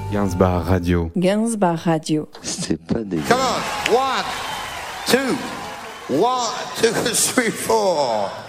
Gainsbar Radio. Gainsbar Radio. C'est pas dégueu. Come on, 1, 2, 1, 2, 3, 4.